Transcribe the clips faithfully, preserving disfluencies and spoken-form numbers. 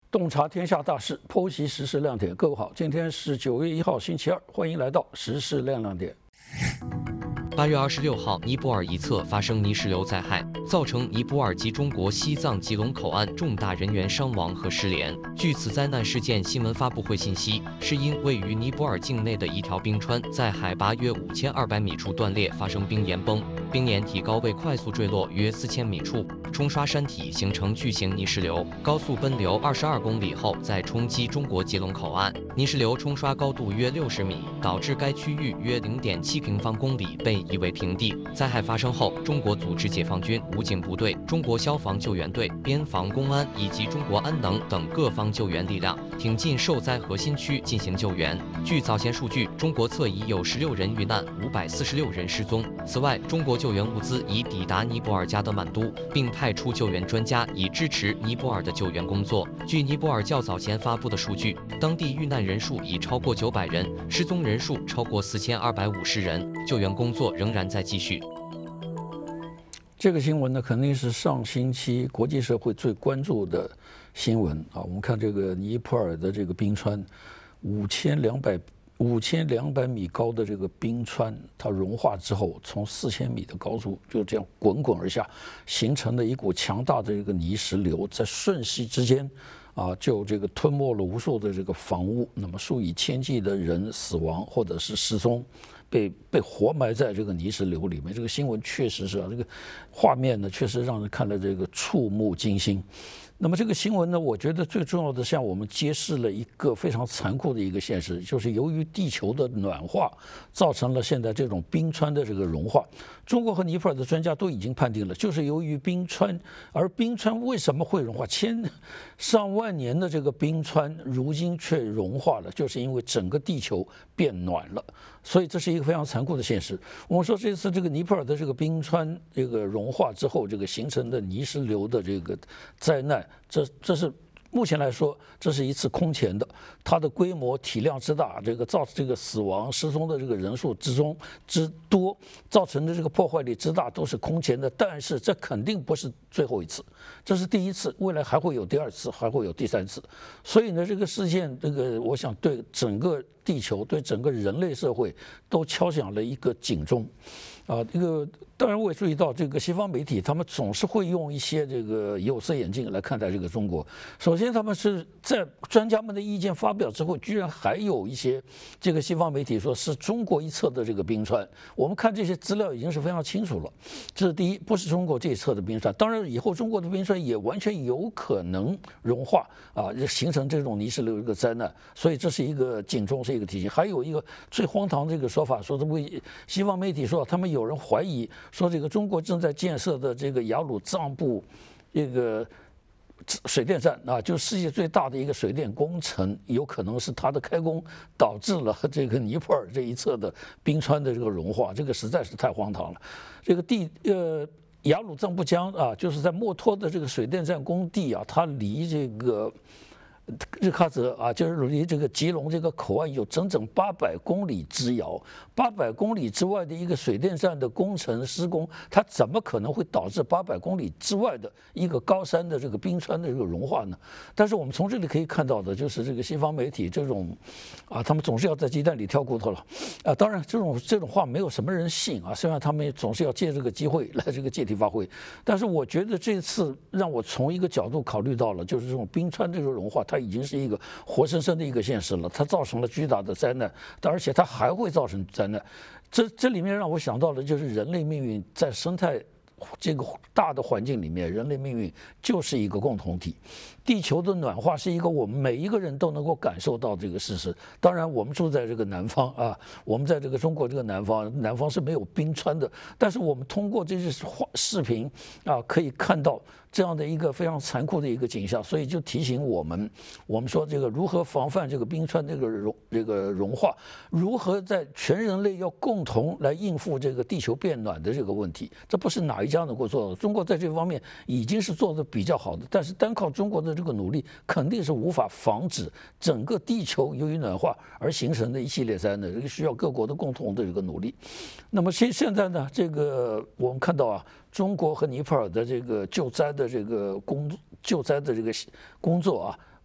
洞察天下大事，剖析时事亮点。各位好，今天是九月一号，星期二，欢迎来到时事亮亮点。 八月二十六号，尼泊尔一侧发生泥石流灾害，造成尼泊尔及中国西藏吉隆口岸重大人员伤亡和失联。据此灾难事件新闻发布会信息，是因位于尼泊尔境内的一条冰川在海拔约五千二百米处断裂，发生冰岩崩，冰岩体高位快速坠落约四千米处，冲刷山体，形成巨型泥石流，高速奔流二十二公里后再冲击中国吉隆口岸。泥石流冲刷高度约六十米，导致该区域约零点七平方公里被夷为平地。灾害发生后，中国组织解放军武警部队、中国消防救援队、边防公安以及中国安能等各方救援力量挺进受灾核心区进行救援。据早前数据，中国侧已有十六人遇难，五百四十六人失踪。此外，中国救援物资已抵达尼泊尔加德满都，并派出救援专家以支持尼泊尔的救援工作。据尼泊尔较早前发布的数据，当地遇难人数已超过九百人，失踪人数超过四千二百五十人，救援工作仍然在继续。 这个新闻呢，肯定是上星期国际社会最关注的新闻啊。我们看这个尼泊尔的这个冰川，五千两百五千两百米高的这个冰川，它融化之后，从四千米的高处就这样滚滚而下，形成了一股强大的这个泥石流，在瞬息之间。啊，就这个吞没了无数的这个房屋，那么数以千计的人死亡或者是失踪，被被活埋在这个泥石流里面。这个新闻确实是啊，这个画面呢确实让人看了这个触目惊心。那么这个新闻呢，我觉得最重要的向我们揭示了一个非常残酷的一个现实，就是由于地球的暖化，造成了现在这种冰川的这个融化。中国和尼泊尔的专家都已经判定了，就是由于冰川，而冰川为什么会融化？千上万年的这个冰川，如今却融化了，就是因为整个地球变暖了。所以这是一个非常残酷的现实。我们说这次这个尼泊尔的这个冰川这个融化之后，这个形成的泥石流的这个灾难，这这是目前来说，这是一次空前的，它的规模体量之大，这个造这个死亡失踪的这个人数之中之多，造成的这个破坏力之大，都是空前的。但是这肯定不是最后一次，这是第一次，未来还会有第二次，还会有第三次。所以呢，这个事件，这个我想对整个地球、对整个人类社会都敲响了一个警钟。啊，这个当然我也注意到，这个西方媒体他们总是会用一些这个有色眼镜来看待这个中国。首先，他们是在专家们的意见发表之后，居然还有一些这个西方媒体说是中国一侧的这个冰川。我们看这些资料已经是非常清楚了，这是第一，不是中国这一侧的冰川。当然，以后中国的冰川也完全有可能融化啊，形成这种泥石流一个灾难。所以这是一个警钟，是一个提醒。还有一个最荒唐的这个说法，说这为西方媒体说他们有。有人怀疑说，这个中国正在建设的这个雅鲁藏布这个水电站啊，就是世界最大的一个水电工程，有可能是它的开工导致了这个尼泊尔这一侧的冰川的这个融化，这个实在是太荒唐了。这个地呃雅鲁藏布江啊，就是在墨脱的这个水电站工地啊，它离这个。日喀则啊，就是离这个吉隆这个口岸有整整八百公里之遥，八百公里之外的一个水电站的工程施工，它怎么可能会导致八百公里之外的一个高山的这个冰川的这个融化呢？但是我们从这里可以看到的，就是这个西方媒体这种，啊，他们总是要在鸡蛋里挑骨头了，啊，当然这种这种话没有什么人信啊，虽然他们总是要借这个机会来这个借题发挥，但是我觉得这次让我从一个角度考虑到了，就是这种冰川这个融化，它已经是一个活生生的一个现实了，它造成了巨大的灾难，而且它还会造成灾难。这这里面让我想到的就是人类命运在生态这个大的环境里面，人类命运就是一个共同体。地球的暖化是一个我们每一个人都能够感受到这个事实。当然，我们住在这个南方啊，我们在这个中国这个南方，南方是没有冰川的，但是我们通过这些视频啊，可以看到这样的一个非常残酷的一个景象，所以就提醒我们，我们说这个如何防范这个冰川这个融这个融化，如何在全人类要共同来应付这个地球变暖的这个问题，这不是哪一家能够做到的。中国在这方面已经是做得比较好的，但是单靠中国的这个努力，肯定是无法防止整个地球由于暖化而形成的一系列灾难，这个需要各国的共同的这个努力。那么现现在呢，这个我们看到啊。中国和尼泊尔的这个救灾的这个工救灾的这个工作啊，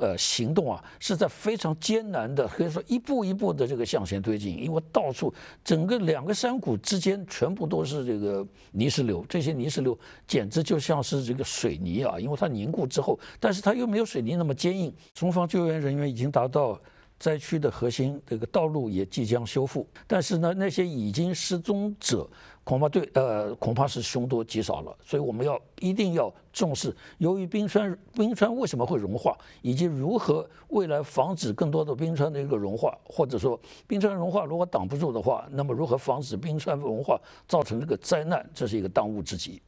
呃行动啊，是在非常艰难的，可以说一步一步的这个向前推进，因为到处整个两个山谷之间全部都是这个泥石流，这些泥石流简直就像是这个水泥啊，因为它凝固之后，但是它又没有水泥那么坚硬。中方救援人员已经达到灾区的核心，这个道路也即将修复，但是呢，那些已经失踪者恐怕对呃恐怕是凶多吉少了，所以我们要一定要重视。由于冰川冰川为什么会融化，以及如何未来防止更多的冰川的一个融化，或者说冰川融化如果挡不住的话，那么如何防止冰川融化造成这个灾难，这是一个当务之急。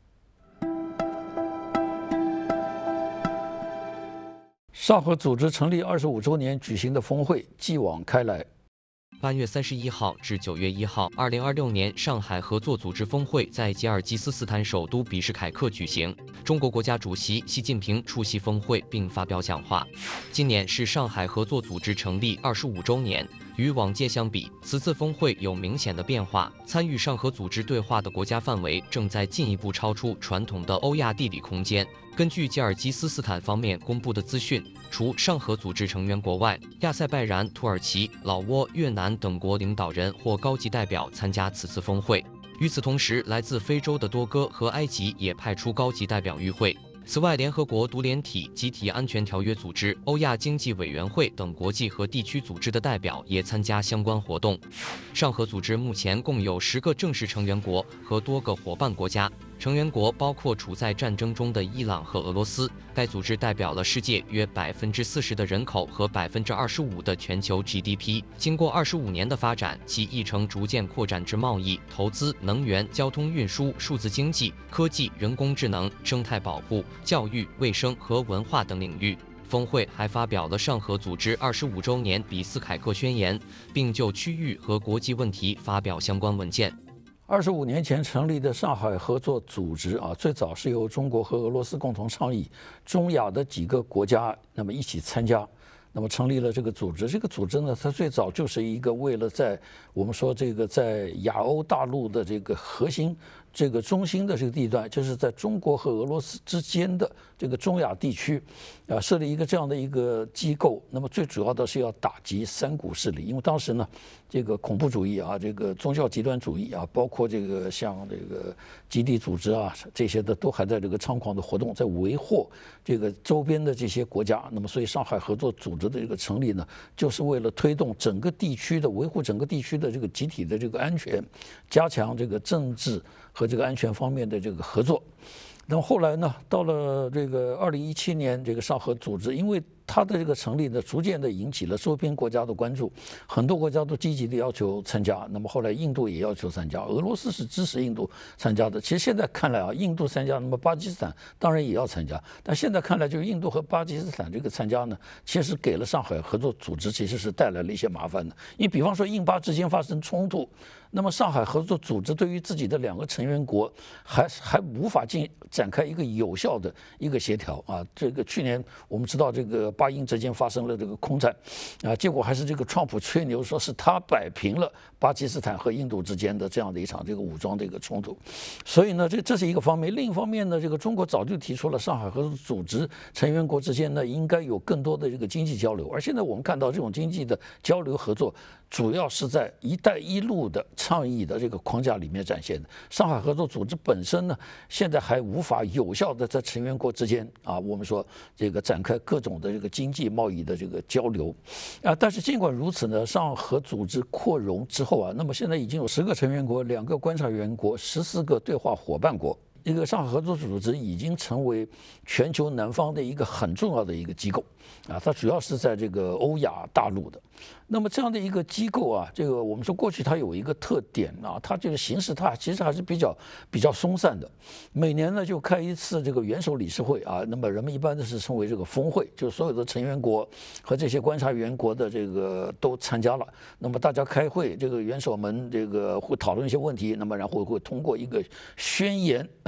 上合组织成立二十五周年举行的峰会继往开来。 八月三十一号至九月一号，二零二六年上海合作组织峰会在吉尔吉斯斯坦首都比什凯克举行。中国国家主席习近平出席峰会并发表讲话。今年是上海合作组织成立二十五周年。与往届相比，此次峰会有明显的变化。参与上合组织对话的国家范围正在进一步超出传统的欧亚地理空间。根据吉尔吉斯斯坦方面公布的资讯，除上合组织成员国外，亚塞拜然、土耳其、老挝、越南等国领导人或高级代表参加此次峰会。与此同时，来自非洲的多哥和埃及也派出高级代表与会。此外，联合国独联体集体安全条约组织、欧亚经济委员会等国际和地区组织的代表也参加相关活动。上合组织目前共有十个正式成员国和多个伙伴国家。成员国包括处在战争中的伊朗和俄罗斯。该组织代表了世界约百分之四十的人口和百分之二十五的全球 G D P。经过二十五年的发展，其议程逐渐扩展至贸易、投资、能源、交通运输、数字经济、科技、人工智能、生态保护、教育、卫生和文化等领域。峰会还发表了上合组织二十五周年比斯凯克宣言，并就区域和国际问题发表相关文件。 二十五年前成立的上海合作组织啊，最早是由中国和俄罗斯共同倡议，中亚的几个国家那么一起参加，那么成立了这个组织。这个组织呢，它最早就是一个为了在我们说这个在亚欧大陆的这个核心、这个中心的这个地段，就是在中国和俄罗斯之间的这个中亚地区，啊，设立一个这样的一个机构。那么最主要的是要打击三股势力，因为当时呢，这个恐怖主义啊，这个宗教极端主义啊，包括这个像这个基地组织啊这些的，都还在这个猖狂的活动，在为祸这个周边的这些国家。那么，所以上海合作组织的这个成立呢，就是为了推动整个地区的维护整个地区的这个集体的这个安全，加强这个政治和这个安全方面的这个合作。那么后来呢，到了这个二零一七年，这个上合组织因为它的这个成立呢，逐渐的引起了周边国家的关注，很多国家都积极的要求参加。那么后来印度也要求参加，俄罗斯是支持印度参加的。其实现在看来啊，印度参加，那么巴基斯坦当然也要参加。但现在看来，就是印度和巴基斯坦这个参加呢，其实给了上海合作组织其实是带来了一些麻烦的。因为比方说印巴之间发生冲突，那么上海合作组织对于自己的两个成员国还还无法进展开一个有效的一个协调啊。这个去年我们知道这个巴印之间发生了这个空战，啊，结果还是这个川普吹牛说是他摆平了巴基斯坦和印度之间的这样的一场这个武装的一个冲突。所以呢，这这是一个方面。另一方面呢，这个中国早就提出了上海合作组织成员国之间呢应该有更多的这个经济交流。而现在我们看到这种经济的交流合作，主要是在“一带一路”的倡议的这个框架里面展现的。上海合作组织本身呢，现在还无法有效的在成员国之间啊，我们说这个展开各种的这个经济贸易的这个交流，啊，但是尽管如此呢，上合组织扩容之后啊，那么现在已经有十个成员国、两个观察员国、十四个对话伙伴国。这个上海合作组织已经成为全球南方的一个很重要的一个机构啊，它主要是在这个欧亚大陆的。那么这样的一个机构啊，这个我们说过去它有一个特点啊，它这个形式它其实还是比较比较松散的。每年呢就开一次这个元首理事会啊，那么人们一般都是称为这个峰会，就是所有的成员国和这些观察员国的这个都参加了。那么大家开会，这个元首们这个会讨论一些问题，那么然后会通过一个宣言啊。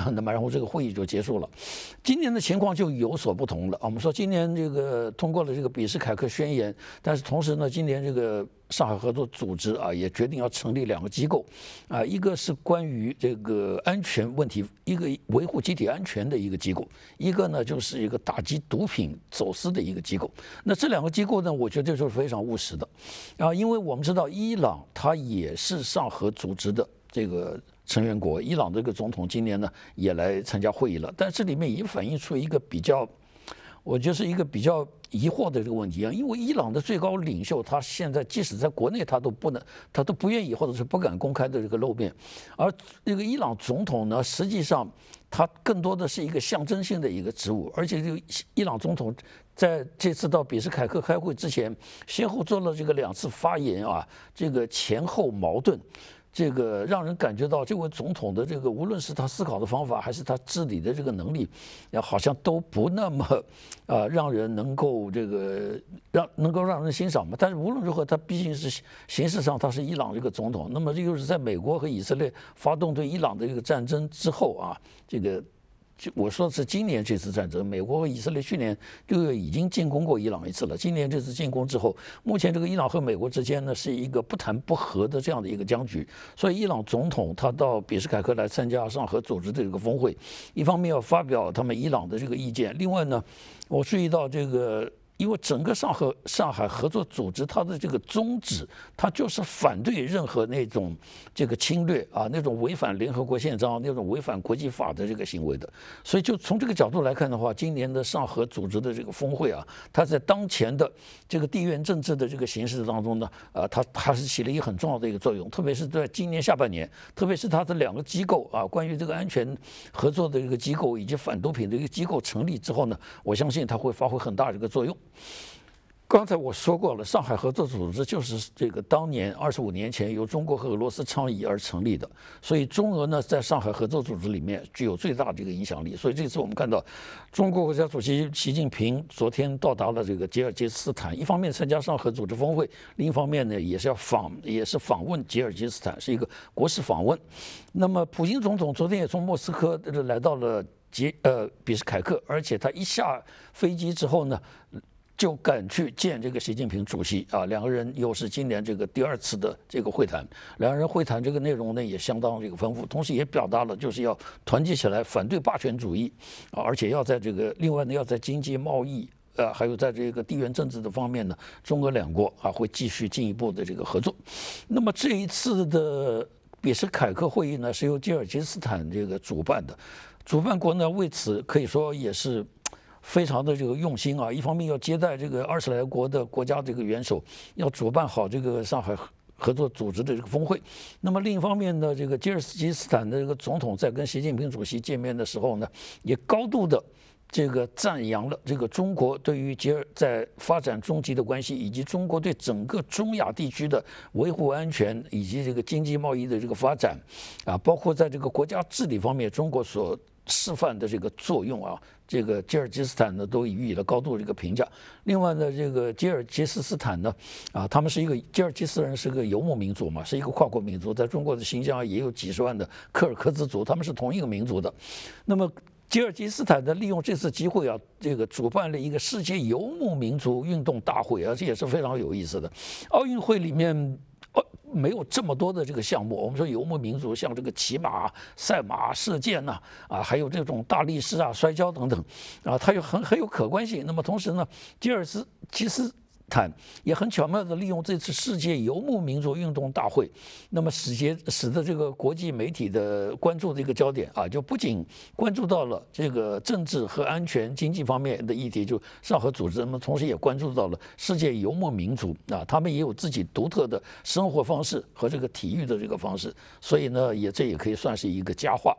那么然后这个会议就结束了。今年的情况就有所不同了。我们说今年这个通过了这个比什凯克宣言，但是同时呢，今年这个上海合作组织啊也决定要成立两个机构，啊，一个是关于这个安全问题，一个维护集体安全的一个机构，一个呢就是一个打击毒品走私的一个机构。那这两个机构呢，我觉得就是非常务实的，啊，因为我们知道伊朗它也是上合组织的这个成员国，伊朗这个总统今年呢也来参加会议了，但这里面也反映出一个比较，我觉得是一个比较疑惑的这个问题啊，因为伊朗的最高领袖他现在即使在国内他都不能，他都不愿意或者是不敢公开的这个露面，而这个伊朗总统呢，实际上他更多的是一个象征性的一个职务，而且这个伊朗总统在这次到比什凯克开会之前，先后做了这个两次发言啊，这个前后矛盾。这个让人感觉到这位总统的这个，无论是他思考的方法，还是他治理的这个能力，好像都不那么啊、呃、让人能够这个让能够让人欣赏嘛。但是无论如何，他毕竟是形式上他是伊朗这个总统。那么这就是在美国和以色列发动对伊朗的这个战争之后啊，这个。就我说的是今年这次战争，美国和以色列去年六月已经进攻过伊朗一次了。今年这次进攻之后，目前这个伊朗和美国之间呢是一个不谈不和的这样的一个僵局。所以伊朗总统他到比什凯克来参加上合组织的这个峰会，一方面要发表他们伊朗的这个意见，另外呢，我注意到这个。因为整个上合上海合作组织，它的这个宗旨，它就是反对任何那种这个侵略啊，那种违反联合国宪章、那种违反国际法的这个行为的。所以，就从这个角度来看的话，今年的上合组织的这个峰会啊，它在当前的这个地缘政治的这个形势当中呢，啊，它它是起了一个很重要的一个作用。特别是在今年下半年，特别是它的两个机构啊，关于这个安全合作的一个机构以及反毒品的一个机构成立之后呢，我相信它会发挥很大的一个作用。刚才我说过了，上海合作组织就是这个当年二十五年前由中国和俄罗斯倡议而成立的，所以中俄呢在上海合作组织里面具有最大的这个影响力。所以这次我们看到，中国国家主席习近平昨天到达了这个吉尔吉斯斯坦，一方面参加上合组织峰会，另一方面呢也是要访，也是访问吉尔吉斯斯坦，是一个国事访问。那么普京总统昨天也从莫斯科来到了吉呃比什凯克，而且他一下飞机之后呢，就赶去见这个习近平主席啊，两个人又是今年这个第二次的这个会谈，两个人会谈这个内容呢也相当这个丰富，同时也表达了就是要团结起来反对霸权主义啊，而且要在这个另外呢要在经济贸易呃还有在这个地缘政治的方面呢，中俄两国啊会继续进一步的这个合作。那么这一次的比什凯克会议呢是由吉尔吉斯斯坦这个主办的，主办国呢为此可以说也是非常的这个用心啊，一方面要接待这个二十来国的国家这个元首，要主办好这个上海合作组织的这个峰会。那么另一方面呢，这个吉尔吉斯斯坦的这个总统在跟习近平主席见面的时候呢，也高度的这个赞扬了这个中国对于吉尔在发展中极的关系，以及中国对整个中亚地区的维护安全以及这个经济贸易的这个发展啊，包括在这个国家治理方面，中国所示范的这个作用啊，这个吉尔吉斯斯坦呢都予以了高度的这个评价。另外呢，这个吉尔吉斯斯坦呢，啊，他们是一个吉尔吉斯人是个游牧民族嘛，是一个跨国民族，在中国的新疆也有几十万的柯尔克孜族，他们是同一个民族的。那么吉尔吉斯斯坦呢，利用这次机会啊，这个主办了一个世界游牧民族运动大会啊，这也是非常有意思的。奥运会里面没有这么多的这个项目，我们说游牧民族像这个骑马、赛马、射箭呐、啊，啊，还有这种大力士啊、摔跤等等，啊，它有很很有可观性。那么同时呢，吉尔吉斯斯坦也很巧妙地利用这次世界游牧民族运动大会，那么使节使得这个国际媒体的关注的一个焦点啊，就不仅关注到了这个政治和安全、经济方面的议题，就上合组织，那么同时也关注到了世界游牧民族啊，他们也有自己独特的生活方式和这个体育的这个方式，所以呢，也这也可以算是一个佳话。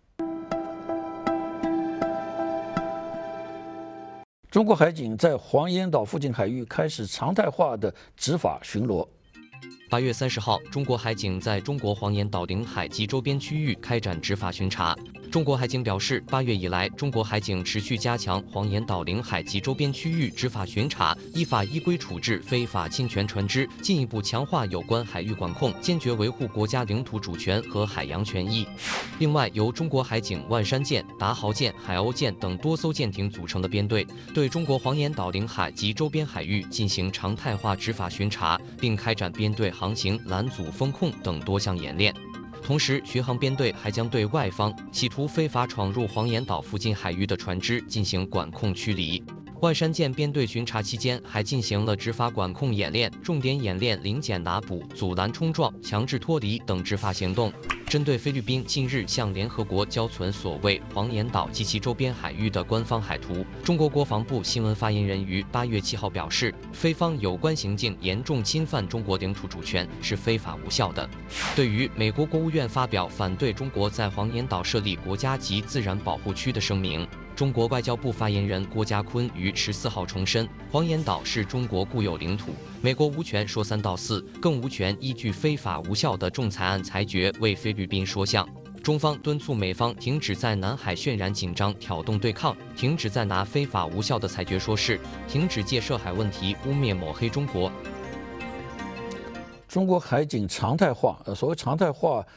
中国海警在黄岩岛附近海域开始常态化的执法巡逻。 八月三十号，中国海警在中国黄岩岛领海及周边区域开展执法巡查。 中国海警表示，八月以来，中国海警持续加强黄岩岛领海及周边区域执法巡查，依法依规处置非法侵权船只，进一步强化有关海域管控，坚决维护国家领土主权和海洋权益。另外，由中国海警万山舰、达豪舰、海鸥舰等多艘舰艇组成的编队，对中国黄岩岛领海及周边海域进行常态化执法巡查，并开展编队航行、拦阻、风控等多项演练。同时，巡航编队还将对外方企图非法闯入黄岩岛附近海域的船只进行管控驱离。万山舰编队巡查期间，还进行了执法管控演练，重点演练临检拿捕、阻拦冲撞、强制脱离等执法行动。针对菲律宾近日向联合国交存所谓黄岩岛及其周边海域的官方海图，中国国防部新闻发言人于八月七号表示，菲方有关行径严重侵犯中国领土主权，是非法无效的。对于美国国务院发表反对中国在黄岩岛设立国家级自然保护区的声明，中国外交部发言人郭家坤于十四号重申，黄岩岛是中国固有领土，美国无权说三道四，更无权依据非法无效的仲裁案裁决为菲律宾说项。中方敦促美方停止在南海渲染紧张、挑动对抗，停止再拿非法无效的裁决说事，停止借涉海问题污蔑抹黑中国。 中国海警常态化，呃，所谓常态化